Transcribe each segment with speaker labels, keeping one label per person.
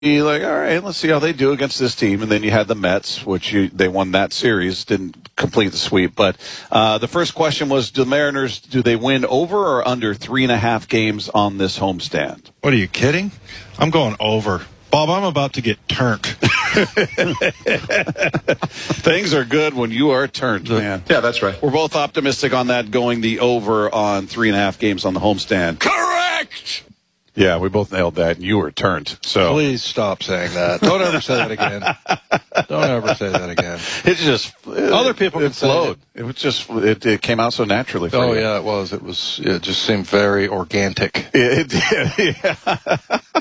Speaker 1: be like, all right, let's see how they do against this team. And then you had the Mets, which they won that series, didn't complete the sweep. But the first question was, do the Mariners, do they win over or under 3.5 games on this homestand?
Speaker 2: What, are you kidding? I'm going over. Bob, I'm about to get turned.
Speaker 1: Things are good when you are turned, man.
Speaker 3: Yeah, that's right.
Speaker 1: We're both optimistic on that, going the over on 3.5 games on the homestand.
Speaker 3: Correct!
Speaker 1: Yeah, we both nailed that, and you were turned. So
Speaker 2: Please stop saying that. Don't ever say that again. Don't ever say that again.
Speaker 1: It just
Speaker 2: Other people can say
Speaker 1: flowed. It was just it came out so naturally for you.
Speaker 2: Oh yeah, it was. It just seemed very organic.
Speaker 1: It did. Yeah.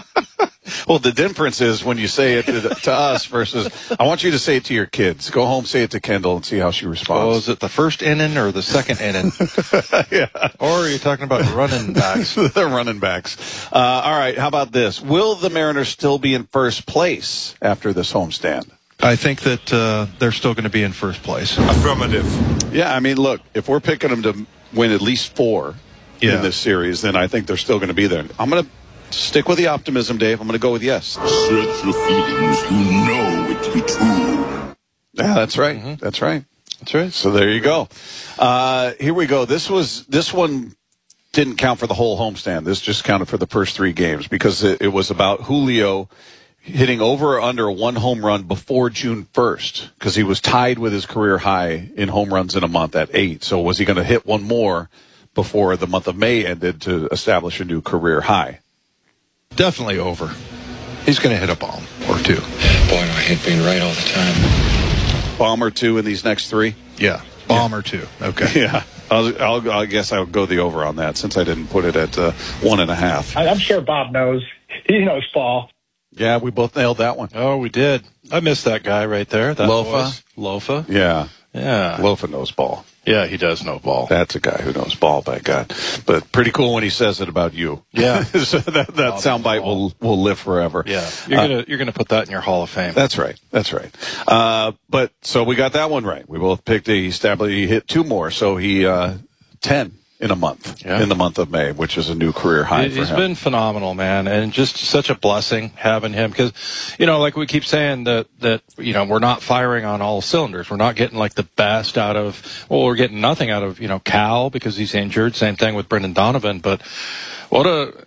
Speaker 1: Well, the difference is when you say it to us versus I want you to say it to your kids. Go home, say it to Kendall, and see how she responds.
Speaker 2: Well, is it the first inning or the second inning?
Speaker 1: Yeah.
Speaker 2: Or are you talking about running backs?
Speaker 1: The running backs. All right, how about this? Will the Mariners still be in first place after this homestand?
Speaker 2: I think that they're still going to be in first place.
Speaker 3: Affirmative.
Speaker 1: Yeah, I mean, look, if we're picking them to win at least 4 in this series, then I think they're still going to be there. I'm going to stick with the optimism, Dave. I'm going to go with yes.
Speaker 3: Search your feelings. You know it to be true.
Speaker 1: Yeah, that's right.
Speaker 2: Mm-hmm.
Speaker 1: That's right.
Speaker 2: That's right.
Speaker 1: So there you go. Here we go. This one didn't count for the whole homestand. This just counted for the first 3 games because it was about Julio hitting over or under 1 home run before June 1st because he was tied with his career high in home runs in a month at 8. So was he going to hit one more before the month of May ended to establish a new career high?
Speaker 2: Definitely over. He's going to hit a bomb or 2.
Speaker 4: Boy, I hate being right all the time.
Speaker 1: Bomb or 2 in these next 3?
Speaker 2: Yeah, bomb or 2. Okay.
Speaker 1: Yeah. I guess I'll go the over on that since I didn't put it at 1.5.
Speaker 5: I'm sure Bob knows. He knows Paul.
Speaker 1: Yeah, we both nailed that one.
Speaker 2: Oh, we did. I missed that guy right there. That
Speaker 1: Lofa?
Speaker 2: Lofa.
Speaker 1: Yeah.
Speaker 2: Yeah.
Speaker 1: Lofa knows ball.
Speaker 2: Yeah, he does know ball.
Speaker 1: That's a guy who knows ball, by God. But pretty cool when he says it about you.
Speaker 2: Yeah.
Speaker 1: So that soundbite will live forever.
Speaker 2: Yeah. You're gonna put that in your Hall of Fame.
Speaker 1: That's right. That's right. But so we got that one right. We both picked he hit 2 more, so he 10 in a month, in the month of May, which is a new career high for him.
Speaker 2: He's been phenomenal, man, and just such a blessing having him because, like we keep saying that we're not firing on all cylinders. We're not getting like the best out of, we're getting nothing out of, Cal because he's injured. Same thing with Brendan Donovan, but I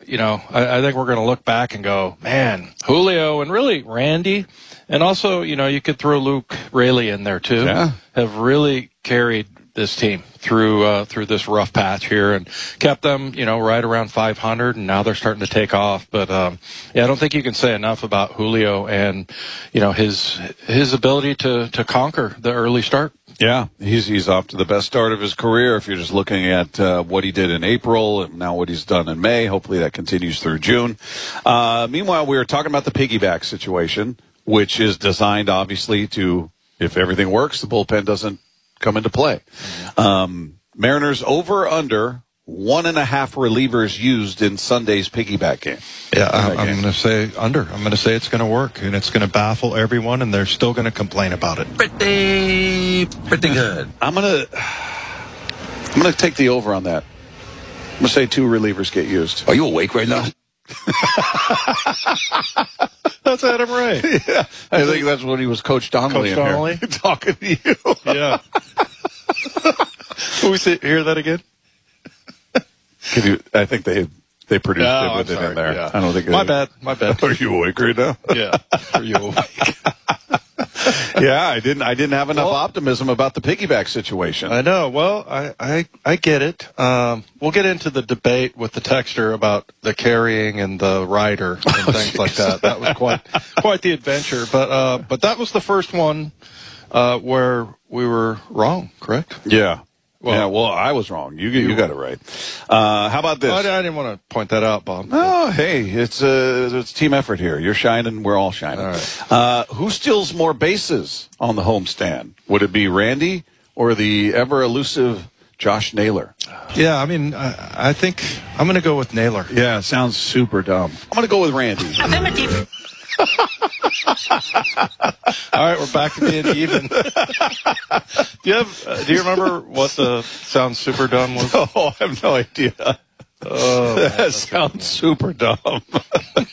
Speaker 2: think we're going to look back and go, man, Julio and really Randy, and also, you could throw Luke Raley in there too, have really carried this team through this rough patch here and kept them, right around 500, and now they're starting to take off. But I don't think you can say enough about Julio and his ability to conquer the early start.
Speaker 1: Yeah, he's off to the best start of his career. If you're just looking at what he did in April and now what he's done in May, hopefully that continues through June. Meanwhile, we were talking about the piggyback situation, which is designed obviously to, if everything works, the bullpen doesn't come into play. Mariners over under 1.5 relievers used in Sunday's piggyback game.
Speaker 2: Yeah, I'm going to say under. I'm going to say it's going to work, and it's going to baffle everyone, and they're still going to complain about it.
Speaker 3: Pretty good.
Speaker 1: I'm going to take the over on that. I'm going to say 2 relievers get used.
Speaker 3: Are you awake right now?
Speaker 2: That's Adam Ray.
Speaker 1: Yeah, I think that's when he was Coach Donnelly.
Speaker 2: Coach Donnelly?
Speaker 1: Talking to you.
Speaker 2: Yeah. Can we hear that again?
Speaker 1: I think they produced it with it in there.
Speaker 2: Yeah.
Speaker 1: I don't think.
Speaker 2: My bad.
Speaker 1: Are you awake right now?
Speaker 2: Yeah. Are you awake?
Speaker 1: Yeah, I didn't have enough optimism about the piggyback situation.
Speaker 2: I know. Well, I get it. We'll get into the debate with the texter about the carrying and the rider and things like that. That was quite the adventure. But that was the first one where we were wrong, correct?
Speaker 1: Yeah. Well, I was wrong. You got it right. How about this?
Speaker 2: I didn't want to point that out, Bob.
Speaker 1: Oh, hey, it's team effort here. You're shining, we're all shining.
Speaker 2: All right.
Speaker 1: Who steals more bases on the homestand? Would it be Randy or the ever elusive Josh Naylor?
Speaker 2: Yeah, I mean, I think I'm going to go with Naylor.
Speaker 1: Yeah, sounds super dumb. I'm going to go with Randy.
Speaker 4: Affirmative.
Speaker 2: All right, we're back to being even. Do you remember what the sounds super dumb was?
Speaker 1: Oh, I have no idea.
Speaker 2: Oh,
Speaker 1: that sounds super dumb.